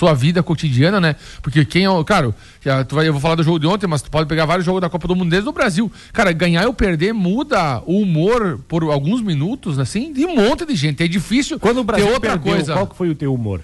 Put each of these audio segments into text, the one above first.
sua vida cotidiana, né? Porque claro, eu vou falar do jogo de ontem, mas tu pode pegar vários jogos da Copa do Mundo desde o Brasil. Cara, ganhar ou perder muda o humor por alguns minutos, assim, de um monte de gente. É difícil quando o Brasil ter outra perdeu, coisa. Qual que foi o teu humor?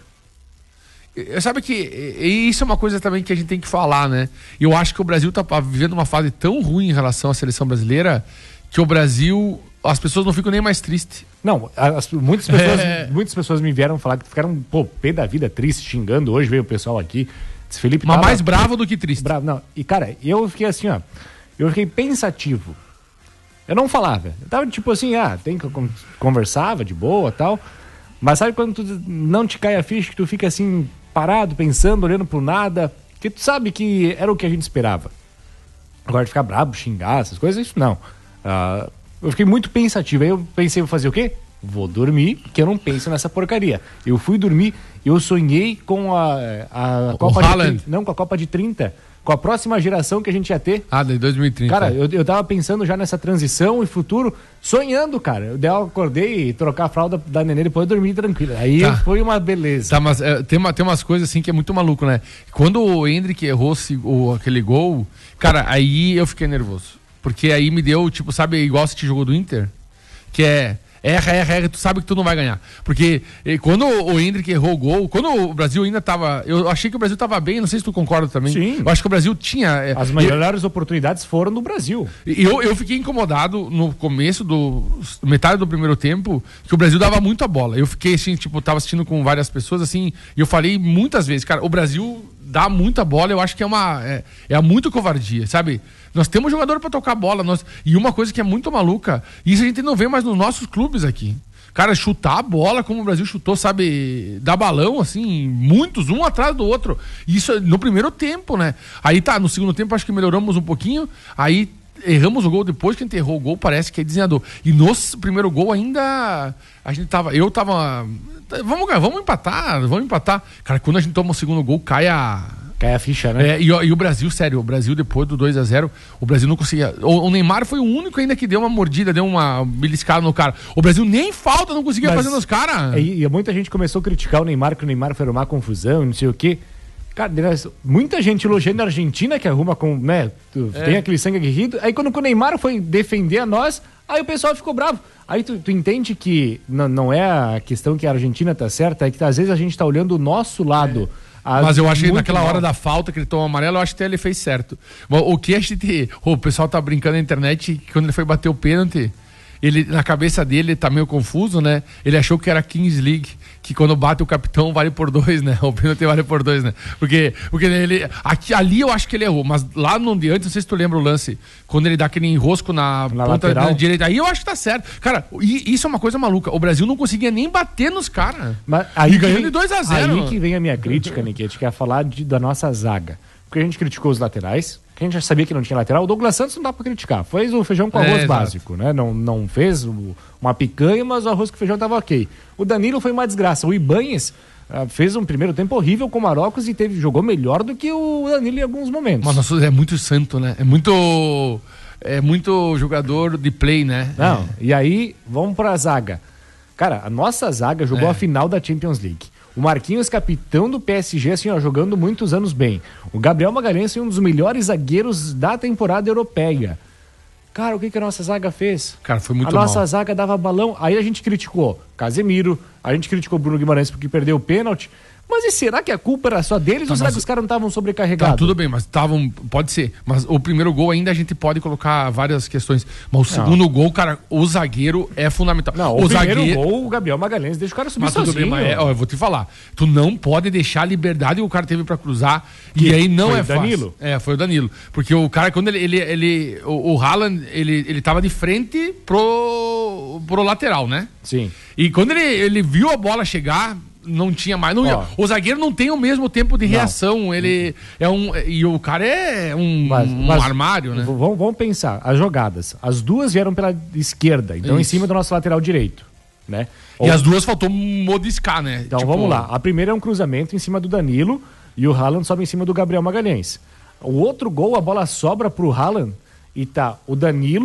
Sabe que isso é uma coisa também que a gente tem que falar, né? Eu acho que o Brasil tá vivendo uma fase tão ruim em relação à seleção brasileira que o Brasil, as pessoas não ficam nem mais tristes. Não, muitas pessoas me vieram falar que ficaram, pé da vida, triste, xingando. Hoje veio o pessoal aqui, disse, Felipe... Mas mais bravo do que triste. Bravo, não. E, cara, eu fiquei assim, ó, eu fiquei pensativo. Eu não falava. Eu tava tipo assim, conversava de boa e tal, mas sabe quando tu não te cai a ficha, que tu fica assim... parado, pensando, olhando pro nada, que tu sabe que era o que a gente esperava. Agora de ficar brabo, xingar, essas coisas, isso não. Eu fiquei muito pensativo. Aí eu pensei, vou fazer o quê? Vou dormir, que eu não penso nessa porcaria. Eu fui dormir, eu sonhei com a Copa de 30, não, com a Copa de 30, com a próxima geração que a gente ia ter. De 2030. Cara, eu tava pensando já nessa transição e futuro, sonhando, cara. Eu acordei e trocar a fralda da nenê, depois eu dormi tranquilo. Aí foi uma beleza. Tá, mas tem umas coisas assim que é muito maluco, né? Quando o Endrick errou aquele gol, cara, aí eu fiquei nervoso. Porque aí me deu, tipo, sabe, igual esse jogo do Inter, que é... Erra, tu sabe que tu não vai ganhar. Porque quando o Endrick errou o gol, quando o Brasil ainda tava... Eu achei que o Brasil tava bem, não sei se tu concorda também. Sim. Eu acho que o Brasil tinha... As melhores oportunidades foram no Brasil. Eu fiquei incomodado no começo metade do primeiro tempo, que o Brasil dava muita bola. Eu fiquei assim, tipo, tava assistindo com várias pessoas, assim, e eu falei muitas vezes, cara, o Brasil dá muita bola, eu acho que é muito covardia, sabe? Nós temos jogador pra tocar bola, e uma coisa que é muito maluca, isso a gente não vê mais nos nossos clubes aqui. Cara, chutar a bola como o Brasil chutou, sabe, dar balão, assim, muitos, um atrás do outro. Isso no primeiro tempo, né? Aí no segundo tempo acho que melhoramos um pouquinho, aí erramos o gol depois que a gente errou o gol, parece que é desenhador. E no primeiro gol ainda vamos empatar. Cara, quando a gente toma o segundo gol, cai a ficha, né? E o Brasil, sério, o Brasil depois do 2-0, o Brasil não conseguia. O Neymar foi o único ainda que deu uma mordida, deu uma beliscada no cara. O Brasil nem falta não conseguia fazer nos caras. E muita gente começou a criticar o Neymar, que o Neymar foi arrumar confusão, não sei o quê. Cara, muita gente elogiando a Argentina, que arruma com, né? Tem aquele sangue aguerrido. Aí quando o Neymar foi defender a nós, aí o pessoal ficou bravo. Aí tu entende que não é a questão que a Argentina tá certa, é que às vezes a gente tá olhando o nosso lado. Mas eu acho que naquela hora da falta que ele tomou amarelo, eu acho que ele fez certo. O que a gente... O pessoal tá brincando na internet que quando ele foi bater o pênalti, na cabeça dele, ele tá meio confuso, né? Ele achou que era Kings League, que quando bate o capitão vale por 2, né? O pênalti vale por 2, né? Porque ali eu acho que ele errou, mas lá no de antes, não sei se tu lembra o lance, quando ele dá aquele enrosco na ponta direita, aí eu acho que tá certo. Cara, isso é uma coisa maluca. O Brasil não conseguia nem bater nos caras. E ganhando de 2-0. Aí que vem a minha crítica, Nick, que é falar da nossa zaga. Porque a gente criticou os laterais, que a gente já sabia que não tinha lateral. O Douglas Santos não dá pra criticar. Fez o feijão com arroz básico, né? Não fez uma picanha, mas o arroz com feijão tava ok. O Danilo foi uma desgraça. O Ibanez fez um primeiro tempo horrível com o Marrocos e jogou melhor do que o Danilo em alguns momentos. Mas nossa, é muito santo, né? É muito jogador de play, né? Não, e aí, vamos pra zaga. Cara, a nossa zaga jogou a final da Champions League. O Marquinhos, capitão do PSG, assim, ó, jogando muitos anos bem. O Gabriel Magalhães é um dos melhores zagueiros da temporada europeia. Cara, o que a nossa zaga fez? Cara, foi muito mal. A nossa zaga dava balão. Aí a gente criticou Casemiro, a gente criticou Bruno Guimarães porque perdeu o pênalti. Mas e será que a culpa era só deles ou será que os caras não estavam sobrecarregados? Tudo bem, mas pode ser. Mas o primeiro gol ainda a gente pode colocar várias questões. Mas o segundo gol, cara, o zagueiro é fundamental. Não, o primeiro gol, o Gabriel Magalhães deixa o cara subir sozinho. Tudo bem, eu vou te falar. Tu não pode deixar a liberdade que o cara teve pra cruzar. E aí não é fácil. Danilo? Foi o Danilo. Porque o cara, quando o Haaland, ele tava de frente pro lateral, né? Sim. E quando ele viu a bola chegar... Não tinha mais. O zagueiro não tem o mesmo tempo de reação. Ele é e o cara é um armário, né? Vamos pensar. As jogadas. As duas vieram pela esquerda, então em cima do nosso lateral direito, né? E as duas faltou modiscar, né? Então vamos lá. A primeira é um cruzamento em cima do Danilo e o Haaland sobe em cima do Gabriel Magalhães. O outro gol, a bola sobra pro Haaland e tá o Danilo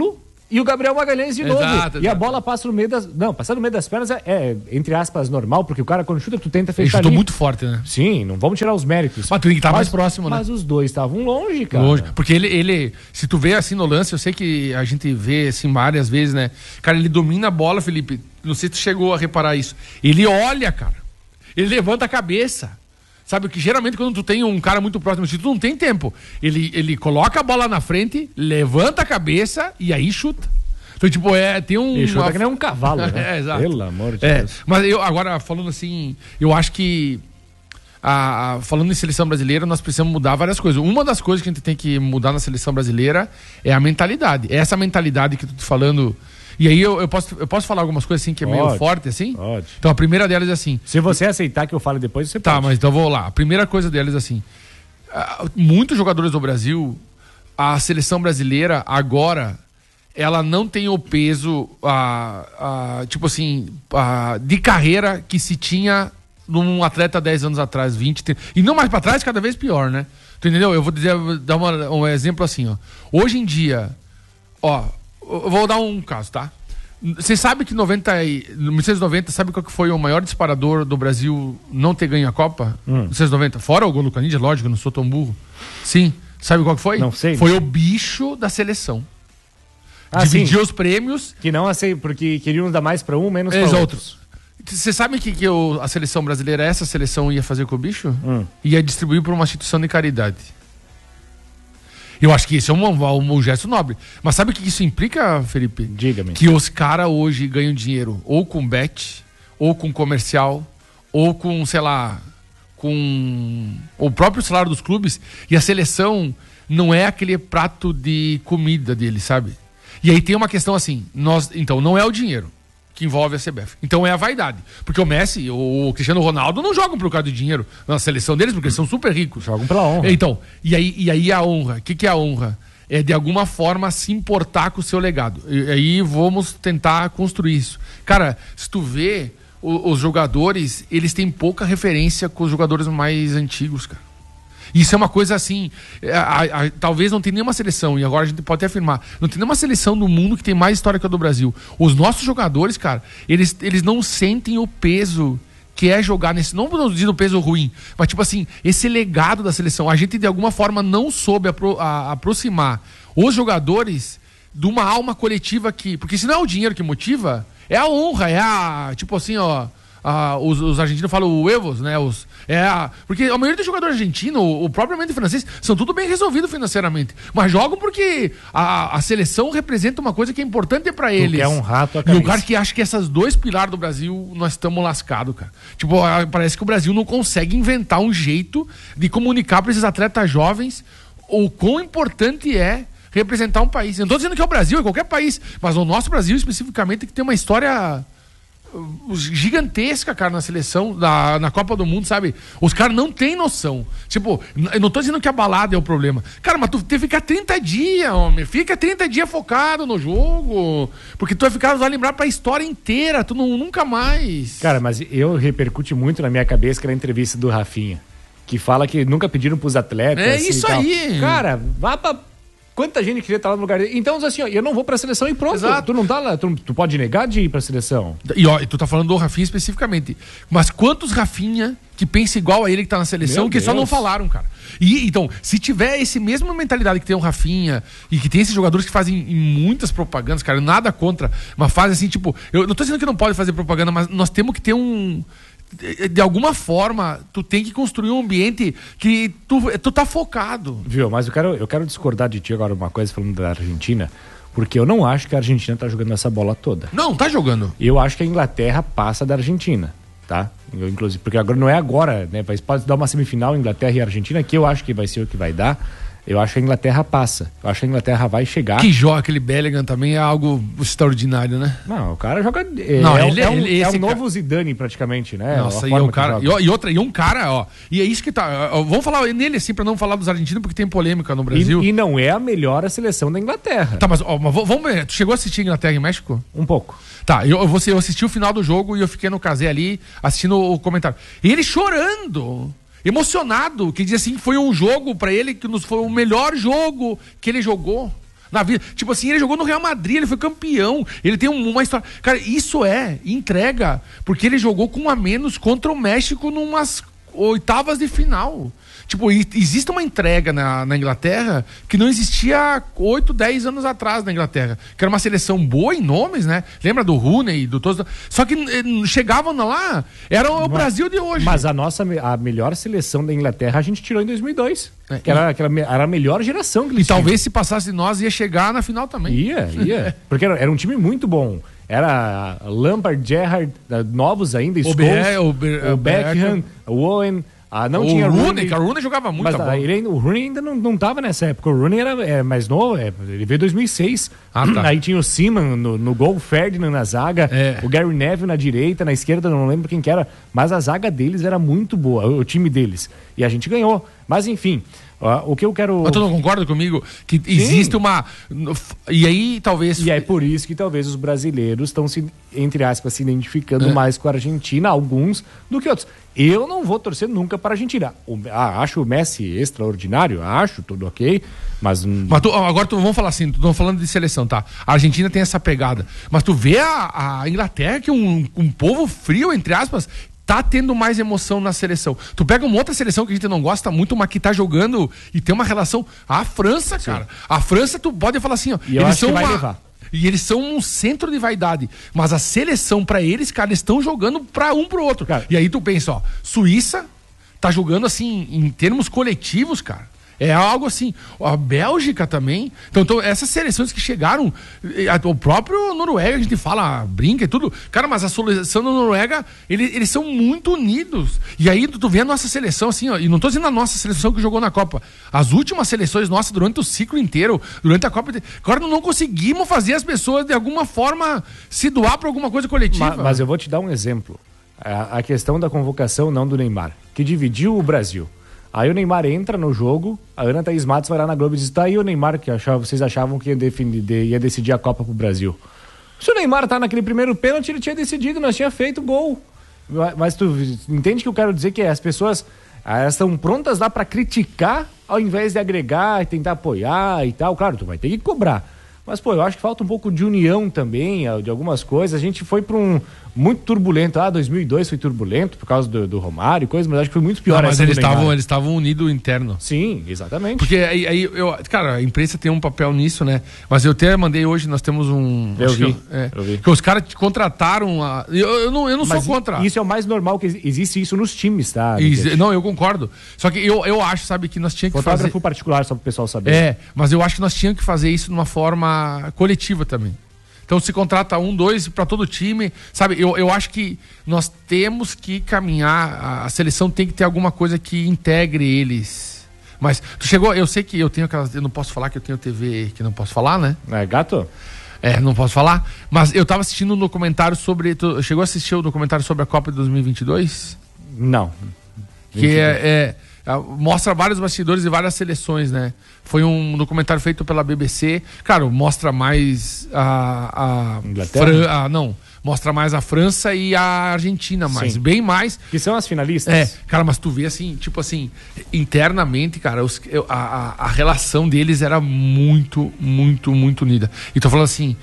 e o Gabriel Magalhães de novo. Exato, e a bola passa no meio das... Não, passar no meio das pernas é, entre aspas, normal, porque o cara quando chuta, tu tenta Ele fechar chutou ali. muito forte, né? Sim, não vamos tirar os méritos. Mas tu tem que estar mais próximo, né? Mas os dois estavam longe, cara. Longe. Porque ele, se tu vê assim no lance, eu sei que a gente vê assim várias vezes, né? Cara, ele domina a bola, Felipe. Não sei se tu chegou a reparar isso. Ele olha, cara. Ele levanta a cabeça. Sabe que geralmente quando tu tem um cara muito próximo, tu não tem tempo. Ele coloca a bola na frente, levanta a cabeça e aí chuta. Então, tipo, tem um... Ele chuta que nem um cavalo, né? Exato. Pelo amor de Deus. Mas eu, agora, falando assim, eu acho que falando em seleção brasileira, nós precisamos mudar várias coisas. Uma das coisas que a gente tem que mudar na seleção brasileira é a mentalidade. É essa mentalidade que tu tá falando... E aí eu posso falar algumas coisas assim que é meio forte, assim? Pode. Então a primeira delas é assim... Se você aceitar que eu fale depois, você Tá, pode. mas então vou lá. A primeira coisa delas é assim... muitos jogadores do Brasil, a seleção brasileira agora, ela não tem o peso, tipo assim, de carreira que se tinha num atleta 10 anos atrás, 20, 30, e não mais pra trás, cada vez pior, né? Tu entendeu? Eu vou dar um exemplo assim, ó. Hoje em dia, ó... Eu vou dar um caso, tá? Você sabe que em 1990, sabe qual que foi o maior disparador do Brasil não ter ganho a Copa? 1990. Fora o gol do Canide, lógico, eu não sou tão burro. Sim. Sabe qual que foi? Não sei. Foi o bicho da seleção. Dividiu os prêmios. Que não aceito, porque queriam dar mais pra um, menos pra outros. Você sabe que a seleção brasileira, essa seleção ia fazer com o bicho? Ia distribuir para uma instituição de caridade. Eu acho que isso é um gesto nobre. Mas sabe o que isso implica, Felipe? Diga-me. Que os caras hoje ganham dinheiro ou com bet, ou com comercial, ou com, sei lá, com o próprio salário dos clubes. E a seleção não é aquele prato de comida deles, sabe? E aí tem uma questão assim, então não é o dinheiro que envolve a CBF. Então é a vaidade. Porque o Messi, o Cristiano Ronaldo não jogam por causa do dinheiro na seleção deles, porque eles são super ricos. Jogam pela honra. Então, e aí a honra. O que é a honra? É de alguma forma se importar com o seu legado. E aí vamos tentar construir isso. Cara, se tu vê os jogadores, eles têm pouca referência com os jogadores mais antigos, cara. Isso é uma coisa assim, talvez não tenha nenhuma seleção, e agora a gente pode até afirmar, não tem nenhuma seleção do mundo que tem mais história que a do Brasil. Os nossos jogadores, cara, eles não sentem o peso que é jogar nesse, não dizendo o peso ruim, mas tipo assim, esse legado da seleção. A gente de alguma forma não soube aproximar os jogadores de uma alma coletiva porque se não é o dinheiro que motiva, é a honra, tipo assim, ó... os argentinos falam o huevos, né? Porque a maioria dos jogadores argentinos, o propriamente francês, são tudo bem resolvido financeiramente. Mas jogam porque a seleção representa uma coisa que é importante pra eles. É um rato a camisa. E o camisa. cara que acha que esses dois pilares do Brasil, nós estamos lascados, cara. Tipo, parece que o Brasil não consegue inventar um jeito de comunicar pra esses atletas jovens o quão importante é representar um país. Eu não tô dizendo que é o Brasil, é qualquer país. Mas o nosso Brasil, especificamente, que tem uma história... gigantesca, cara, na seleção, na Copa do Mundo, sabe? Os caras não têm noção. Tipo, eu não tô dizendo que a balada é o problema. Cara, mas tu tem que ficar 30 dias, homem. Fica 30 dias focado no jogo. Porque tu vai lembrar pra história inteira. Tu nunca mais. Cara, mas eu repercute muito na minha cabeça aquela entrevista do Rafinha, que fala que nunca pediram pros atletas. É isso aí. Cara, vá pra... Quanta gente queria estar lá no lugar dele. Então, assim, ó, eu não vou pra seleção e pronto. Exato. Tu não tá lá, tu pode negar de ir pra seleção. E tu tá falando do Rafinha especificamente. Mas quantos Rafinha que pensa igual a ele que tá na seleção, que só não falaram, cara? E então, se tiver esse mesma mentalidade que tem o Rafinha e que tem esses jogadores que fazem muitas propagandas, cara, nada contra, mas fazem assim, tipo, eu não tô dizendo que não pode fazer propaganda, mas nós temos que ter de alguma forma, tu tem que construir um ambiente que tu tá focado. Viu, mas eu quero discordar de ti agora uma coisa falando da Argentina, porque eu não acho que a Argentina tá jogando essa bola toda. Não, tá jogando. Eu acho que a Inglaterra passa da Argentina, tá? Inclusive, porque agora não é agora, né? Pode dar uma semifinal Inglaterra e Argentina, que eu acho que vai ser o que vai dar. Eu acho que a Inglaterra passa. Eu acho que a Inglaterra vai chegar. Que joga aquele Bellingham também é algo extraordinário, né? Não, o cara joga... Não, é um novo Zidane praticamente, né? Nossa, e um cara, ó... E é isso que tá... Vamos falar nele assim, pra não falar dos argentinos, porque tem polêmica no Brasil. E não é a melhor a seleção da Inglaterra. Tá, mas vamos ver. Tu chegou a assistir Inglaterra e México? Um pouco. Tá, eu assisti o final do jogo e eu fiquei no casé ali, assistindo o comentário. E ele chorando... emocionado, que diz assim que foi um jogo pra ele que foi o melhor jogo que ele jogou na vida. Tipo assim, ele jogou no Real Madrid, ele foi campeão, ele tem uma história. Cara, isso é entrega, porque ele jogou com um a menos contra o México numas oitavas de final. Tipo, existe uma entrega na Inglaterra que não existia 8, 10 anos atrás na Inglaterra. Que era uma seleção boa em nomes, né? Lembra do Rooney, do todos. Só que chegavam lá, era o Brasil de hoje. Mas a melhor seleção da Inglaterra a gente tirou em 2002. Que era a melhor geração que eles tinham. Talvez se passasse de nós ia chegar na final também. Ia. Porque era um time muito bom. Era Lampard, Gerrard, novos ainda, Scholes, o Beckham, o Owen. Não tinha Rooney, que o Rooney jogava muito. Mas o Rooney ainda não tava nessa época. O Rooney era mais novo, ele veio em 2006. Tá. Aí tinha o Seaman no gol, o Ferdinand na zaga, o Gary Neville na direita, na esquerda, não lembro quem que era. Mas a zaga deles era muito boa, o time deles. E a gente ganhou. Mas enfim, o que eu quero... Mas tu não concorda comigo? Que existe uma... E aí talvez... E é por isso que talvez os brasileiros estão se, entre aspas, se identificando mais com a Argentina, alguns, do que outros. Eu não vou torcer nunca para a Argentina. Acho o Messi extraordinário, acho, tudo ok, mas agora vamos falar assim, tô falando de seleção, tá? A Argentina tem essa pegada, mas tu vê a Inglaterra, que é um povo frio, entre aspas, tá tendo mais emoção na seleção. Tu pega uma outra seleção que a gente não gosta muito, mas que tá jogando e tem uma relação... A França, cara. A França, tu pode falar assim, ó... E eu acho que vai levar. E eles são um centro de vaidade. Mas a seleção, pra eles, cara, eles estão jogando pra um pro outro. Cara. E aí tu pensa, ó, Suíça tá jogando assim, em termos coletivos, cara. É algo assim. A Bélgica também. Então essas seleções que chegaram, o próprio Noruega, a gente fala, brinca e tudo. Cara, mas a seleção da Noruega, eles são muito unidos. E aí tu vê a nossa seleção assim, ó, e não tô dizendo a nossa seleção que jogou na Copa. As últimas seleções nossas durante o ciclo inteiro, durante a Copa. Agora não conseguimos fazer as pessoas de alguma forma se doar pra alguma coisa coletiva. Mas eu vou te dar um exemplo. A questão da convocação não do Neymar, que dividiu o Brasil. Aí o Neymar entra no jogo, a Ana Thaís Matos vai lá na Globo e diz, tá aí o Neymar, que vocês achavam que ia decidir a Copa pro Brasil. Se o Neymar tá naquele primeiro pênalti, ele tinha decidido, nós tinha feito gol. Mas tu entende que eu quero dizer que as pessoas estão prontas lá para criticar, ao invés de agregar e tentar apoiar e tal. Claro, tu vai ter que cobrar. Mas, eu acho que falta um pouco de união também, de algumas coisas. A gente foi para um muito turbulento. 2002 foi turbulento por causa do Romário e coisa, mas acho que foi muito pior. Mas eles estavam unidos interno. Sim, exatamente. Porque aí cara, a imprensa tem um papel nisso, né? Mas eu até mandei hoje, nós temos um... Eu vi. Que os caras contrataram... Eu não sou contra. Isso é o mais normal, que existe isso nos times, tá? Não, eu concordo. Só que eu acho, sabe, que nós tínhamos que fazer... Fotógrafo particular, só para o pessoal saber. Mas eu acho que nós tínhamos que fazer isso de uma forma coletiva também. Então se contrata 1, 2 para todo o time, sabe? Eu acho que nós temos que caminhar, a seleção tem que ter alguma coisa que integre eles. Mas tu chegou, eu sei que eu tenho aquelas, eu não posso falar que eu tenho TV que não posso falar, né? É gato? Não posso falar, mas eu tava assistindo um documentário sobre, tu chegou a assistir o documentário sobre a Copa de 2022? Não. Que mostra vários bastidores de várias seleções, né? Foi um documentário feito pela BBC. Claro, mostra mais a Inglaterra? mostra mais a França e a Argentina, mas bem mais. Que são as finalistas. Cara, mas tu vê assim, tipo assim, internamente, cara, a relação deles era muito, muito, muito unida. E tô falando assim,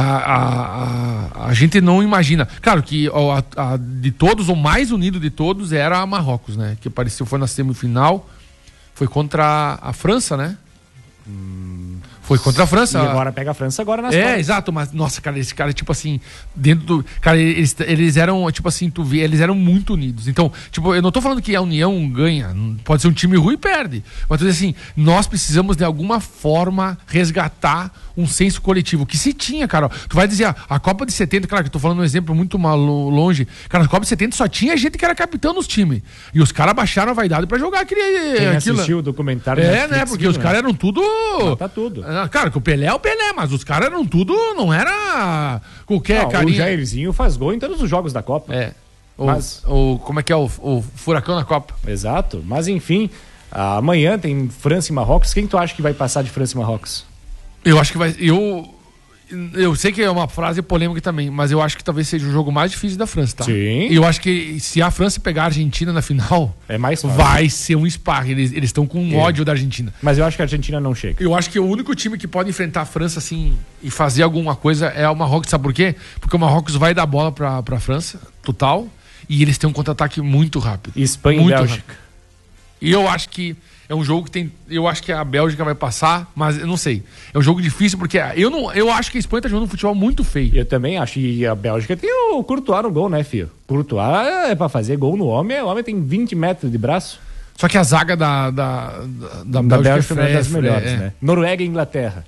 a gente não imagina. Claro que de todos, o mais unido de todos era a Marrocos, né? Que apareceu, foi na semifinal, foi contra a França, né? Foi contra a França. E agora pega a França agora nas quartas. Exato, mas nossa, cara, esse cara, tipo assim, dentro do... Cara, eles eram, tipo assim, tu vê, eles eram muito unidos. Então, tipo, eu não tô falando que a União ganha, pode ser um time ruim e perde. Mas tu diz assim, nós precisamos de alguma forma resgatar um senso coletivo, que se tinha, cara. Tu vai dizer, a Copa de 70, claro que eu tô falando um exemplo muito longe. Cara, a Copa de 70 só tinha gente que era capitão nos times. E os caras baixaram a vaidade pra jogar aquele... Quem assistiu o documentário... né? Porque os caras eram tudo... Tá tudo. Cara, que o Pelé é o Pelé, mas os caras eram tudo... Não era qualquer carinha. O Jairzinho faz gol em todos os jogos da Copa. Como é que é o furacão na Copa? Exato. Mas, enfim, amanhã tem França e Marrocos. Quem tu acha que vai passar de França e Marrocos? Eu acho que vai... Eu sei que é uma frase polêmica também, mas eu acho que talvez seja o jogo mais difícil da França, tá? Sim. E eu acho que se a França pegar a Argentina na final, É mais fácil. vai ser um sparring. Eles estão com ódio da Argentina. Mas eu acho que a Argentina não chega. Eu acho que o único time que pode enfrentar a França assim e fazer alguma coisa é o Marrocos. Sabe por quê? Porque o Marrocos vai dar bola pra França, total, e eles têm um contra-ataque muito rápido. Espanha muito e Bélgica. rápido. E eu acho que é um jogo que tem. Eu acho que a Bélgica vai passar, mas eu não sei. É um jogo difícil porque eu acho que a Espanha tá jogando um futebol muito feio. Eu também acho. E a Bélgica tem o Courtois no gol, né, filho? Courtois é pra fazer gol no homem. O homem tem 20 metros de braço. Só que a zaga da Bélgica é uma das fre- melhores, é. né? Noruega e Inglaterra.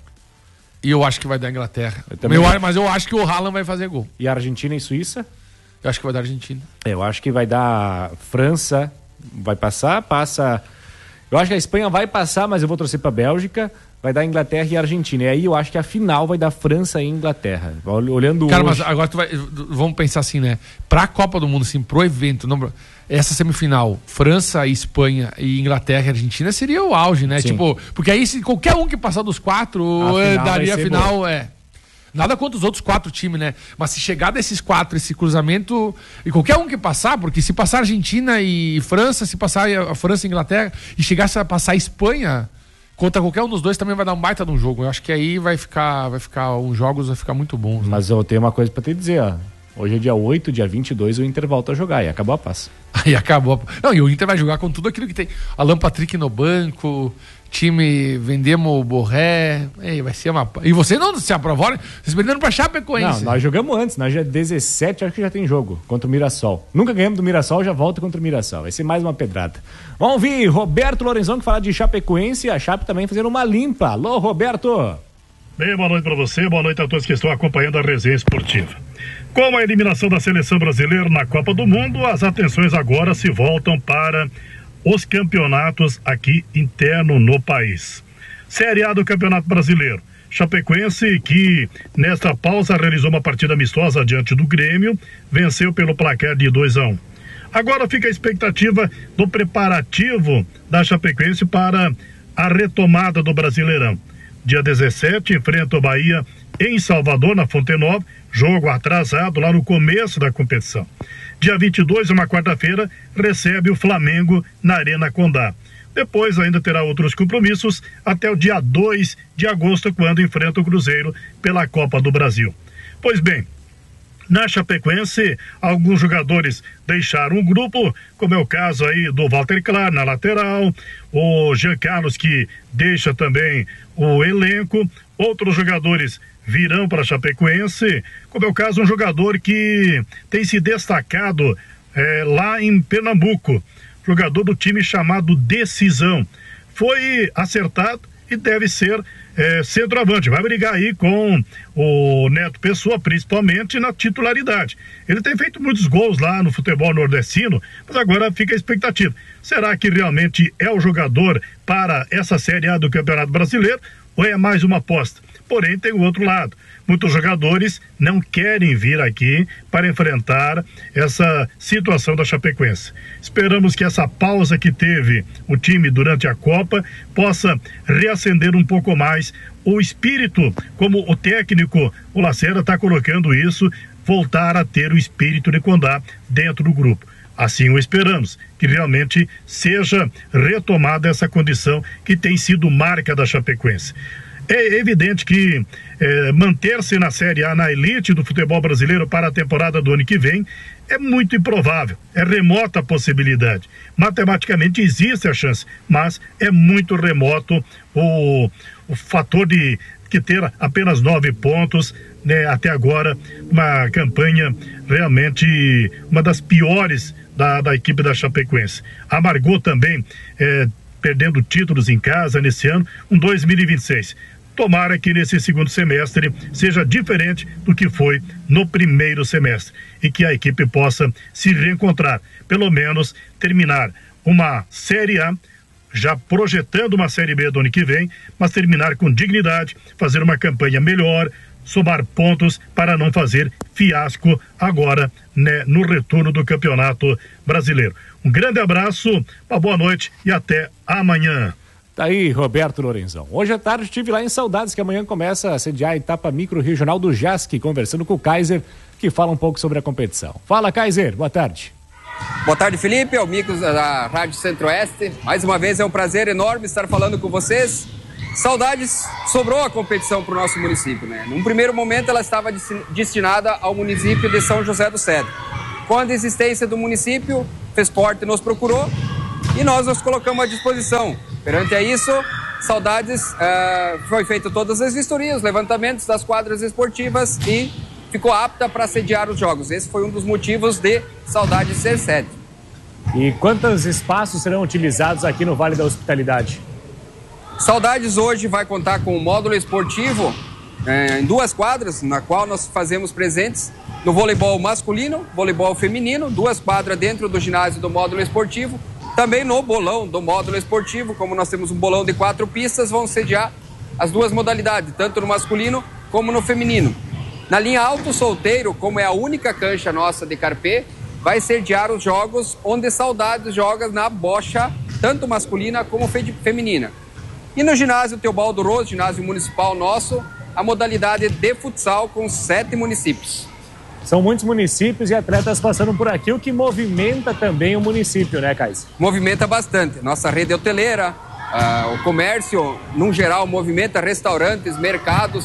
E eu acho que vai dar Inglaterra. também acho. Mas eu acho que o Haaland vai fazer gol. E a Argentina e Suíça? Eu acho que vai dar Argentina. Eu acho que vai dar França, vai passar, passa. Eu acho que a Espanha vai passar, mas eu vou torcer pra Bélgica. Vai dar Inglaterra e Argentina. E aí eu acho que a final vai dar França e Inglaterra. Olhando Cara, hoje... mas agora vamos pensar assim, né? Pra Copa do Mundo, assim, pro evento, essa semifinal, França, Espanha e Inglaterra e Argentina seria o auge, né? Sim. Tipo, porque aí se qualquer um que passar dos 4, final daria a vai ser final, Nada contra os outros 4 times, né? Mas se chegar desses 4, esse cruzamento, e qualquer um que passar, porque se passar Argentina e França, se passar a França e Inglaterra, e chegasse a passar a Espanha, contra qualquer um dos dois também vai dar um baita de um jogo. Eu acho que aí vai ficar os jogos vai ficar muito bons. Né? Mas eu tenho uma coisa pra te dizer, ó. Hoje é dia 8, dia 22, o Inter volta a jogar e acabou a paz. Aí acabou. Não, e o Inter vai jogar com tudo aquilo que tem. Alan Patrick no banco, time, vendemos o Borré. Vai ser uma. E você não se aprovou? Vocês perderam pra Chapecoense. Não, nós jogamos antes, nós já 17, acho que já tem jogo contra o Mirassol. Nunca ganhamos do Mirassol, já volta contra o Mirassol. Vai ser mais uma pedrada. Vamos ouvir Roberto Lorenzon que fala de Chapecoense e a Chape também fazendo uma limpa. Alô, Roberto. Bem, boa noite para você, boa noite a todos que estão acompanhando a resenha esportiva. Com a eliminação da seleção brasileira na Copa do Mundo, as atenções agora se voltam para os campeonatos aqui interno no país. Série A do Campeonato Brasileiro. Chapecoense, que nesta pausa realizou uma partida amistosa diante do Grêmio, venceu pelo placar de 2-1. Agora fica a expectativa do preparativo da Chapecoense para a retomada do Brasileirão. Dia 17, enfrenta o Bahia em Salvador, na Fonte Nova, jogo atrasado lá no começo da competição. Dia 22, uma quarta-feira, recebe o Flamengo na Arena Condá. Depois ainda terá outros compromissos até o dia 2 de agosto, quando enfrenta o Cruzeiro pela Copa do Brasil. Pois bem, na Chapecoense, alguns jogadores deixaram o grupo, como é o caso aí do Walter Clar na lateral, o Jean Carlos que deixa também o elenco, outros jogadores virão para a Chapecoense, como é o caso de um jogador que tem se destacado lá em Pernambuco, jogador do time chamado Decisão. Foi acertado e deve ser centroavante, vai brigar aí com o Neto Pessoa, principalmente na titularidade. Ele tem feito muitos gols lá no futebol nordestino, mas agora fica a expectativa. Será que realmente é o jogador para essa Série A do Campeonato Brasileiro ou é mais uma aposta? Porém, tem o outro lado. Muitos jogadores não querem vir aqui para enfrentar essa situação da Chapecoense. Esperamos que essa pausa que teve o time durante a Copa possa reacender um pouco mais o espírito, como o técnico, o Lacerda, está colocando isso, voltar a ter o espírito de Condá dentro do grupo. Assim o esperamos, que realmente seja retomada essa condição que tem sido marca da Chapecoense. É evidente que manter-se na Série A, na elite do futebol brasileiro para a temporada do ano que vem, é muito improvável, é remota a possibilidade. Matematicamente existe a chance, mas é muito remoto o fator de que ter apenas 9 pontos, né, até agora, uma campanha realmente uma das piores da equipe da Chapecoense. Amargou também, perdendo títulos em casa nesse ano, 2026. Tomara que nesse segundo semestre seja diferente do que foi no primeiro semestre e que a equipe possa se reencontrar, pelo menos terminar uma Série A, já projetando uma Série B do ano que vem, mas terminar com dignidade, fazer uma campanha melhor, somar pontos para não fazer fiasco agora, né, no retorno do Campeonato Brasileiro. Um grande abraço, uma boa noite e até amanhã. Tá aí, Roberto Lorenzão. Hoje à tarde estive lá em Saudades, que amanhã começa a sediar a etapa micro-regional do JASC, conversando com o Kaiser, que fala um pouco sobre a competição. Fala, Kaiser, boa tarde. Boa tarde, Felipe, é o Micros da Rádio Centro-Oeste. Mais uma vez é um prazer enorme estar falando com vocês. Saudades, sobrou a competição para o nosso município, né? Num primeiro momento ela estava destinada ao município de São José do Cedro. Com a desistência do município, FESPORT nos procurou e nós nos colocamos à disposição. Perante a isso, Saudades foi feito todas as vistorias, levantamentos das quadras esportivas e ficou apta para sediar os jogos. Esse foi um dos motivos de Saudades ser sede. E quantos espaços serão utilizados aqui no Vale da Hospitalidade? Saudades hoje vai contar com um módulo esportivo em 2 quadras, na qual nós fazemos presentes no voleibol masculino, voleibol feminino, 2 quadras dentro do ginásio do módulo esportivo. Também no bolão do módulo esportivo, como nós temos um bolão de 4 pistas, vão sediar as 2 modalidades, tanto no masculino como no feminino. Na linha alto solteiro, como é a única cancha nossa de Carpê, vai sediar os jogos onde Saudades joga na bocha, tanto masculina como feminina. E no ginásio Teobaldo Rosso, ginásio municipal nosso, a modalidade de futsal com 7 municípios. São muitos municípios e atletas passando por aqui, o que movimenta também o município, né, Kais? Movimenta bastante. Nossa rede hoteleira, o comércio, num geral, movimenta restaurantes, mercados.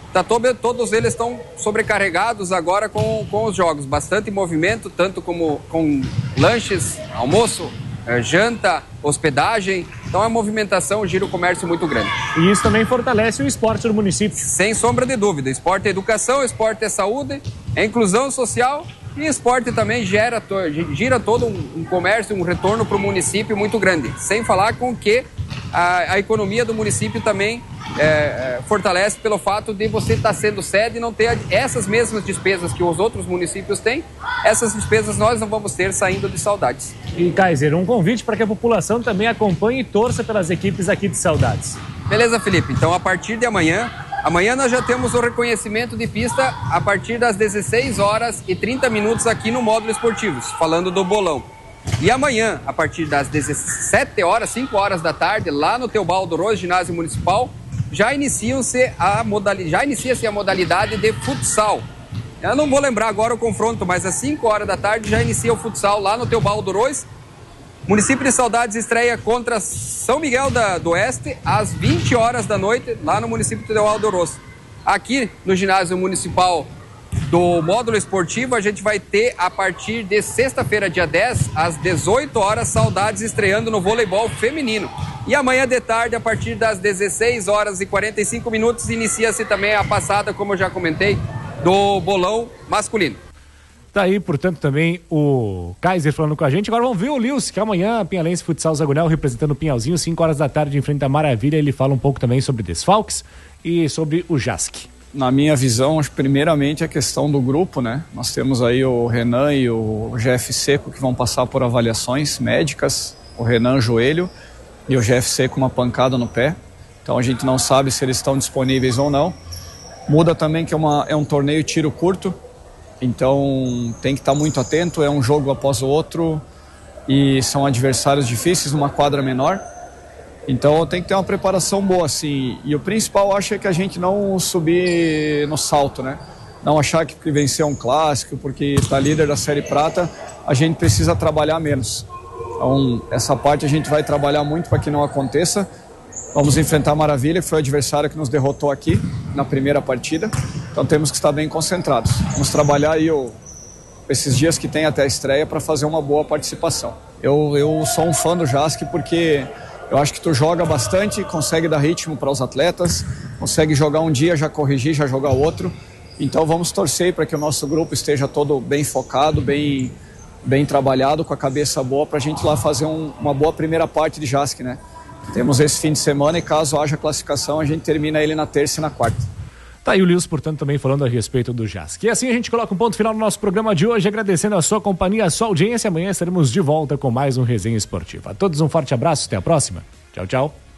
Todos eles estão sobrecarregados agora com os jogos. Bastante movimento, tanto como com lanches, almoço, janta, hospedagem. Então é uma movimentação, giro comércio muito grande. E isso também fortalece o esporte do município. Sem sombra de dúvida. Esporte é educação, esporte é saúde, é inclusão social e esporte também gira todo um comércio, um retorno para o município muito grande. Sem falar com que a economia do município também fortalece pelo fato de você estar sendo sede e não ter essas mesmas despesas que os outros municípios têm. Essas despesas nós não vamos ter saindo de Saudades. E, Kaiser, um convite para que a população também acompanhe e torça pelas equipes aqui de Saudades. Beleza, Felipe. Então, a partir de amanhã nós já temos o reconhecimento de pista a partir das 16h30 aqui no módulo esportivo, falando do bolão. E amanhã, a partir das 17h, 5h da tarde, lá no Teobaldo Rosso, ginásio municipal, já inicia-se a modalidade de futsal. Eu não vou lembrar agora o confronto, mas às 5h da tarde já inicia o futsal lá no Teobaldo Rosso. Município de Saudades estreia contra São Miguel do Oeste às 20h da noite, lá no município de Teobaldo Rosso. Aqui no ginásio municipal do módulo esportivo, a gente vai ter a partir de sexta-feira, dia 10, às 18h, Saudades estreando no voleibol feminino. E amanhã de tarde, a partir das 16h45, inicia-se também a passada, como eu já comentei, do bolão masculino. Tá aí, portanto, também o Kaiser falando com a gente. Agora vamos ver o Lewis, que amanhã, Pinhalense Futsal Zagonel, representando o Pinhalzinho, 5h da tarde, em frente à Maravilha. Ele fala um pouco também sobre desfalques e sobre o JASC. Na minha visão, primeiramente a questão do grupo, né? Nós temos aí o Renan e o Jeff Seco que vão passar por avaliações médicas. O Renan, joelho, e o Jeff Seco, uma pancada no pé. Então a gente não sabe se eles estão disponíveis ou não. Muda também que é um torneio tiro curto. Então tem que estar muito atento, é um jogo após o outro e são adversários difíceis, numa quadra menor. Então tem que ter uma preparação boa, assim. E o principal, acho, é que a gente não subir no salto, né? Não achar que vencer um clássico, porque está líder da Série Prata, a gente precisa trabalhar menos. Então essa parte a gente vai trabalhar muito para que não aconteça. Vamos enfrentar a Maravilha, que foi o adversário que nos derrotou aqui na primeira partida. Então temos que estar bem concentrados. Vamos trabalhar aí esses dias que tem até a estreia para fazer uma boa participação. Eu sou um fã do JASC porque eu acho que tu joga bastante, consegue dar ritmo para os atletas, consegue jogar um dia, já corrigir, já jogar outro. Então vamos torcer para que o nosso grupo esteja todo bem focado, bem trabalhado, com a cabeça boa, para a gente lá fazer uma boa primeira parte de JASC, né? Temos esse fim de semana e caso haja classificação, a gente termina ele na terça e na quarta. Tá aí o Lewis, portanto, também falando a respeito do JASC. E assim a gente coloca um ponto final no nosso programa de hoje, agradecendo a sua companhia, a sua audiência. Amanhã estaremos de volta com mais um Resenha Esportiva. A todos um forte abraço, até a próxima. Tchau, tchau.